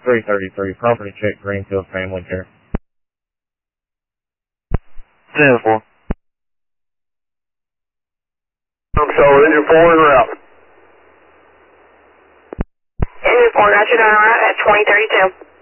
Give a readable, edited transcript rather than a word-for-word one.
333, property check, Greenfield Family Care. 10-4. Engine 4 en route. Engine 4, got you down right at 2032.